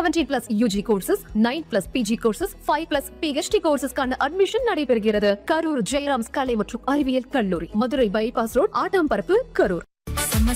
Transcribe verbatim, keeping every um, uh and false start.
seventeen plus U G courses, nine plus P G courses, five plus P H D courses கான admission நடைபெறுகிறது. கரூர் ஜெயராம்ஸ் கலை மற்றும் அறிவியல் கல்லூரி, Madurai bypass road, Attamparappu, Karur.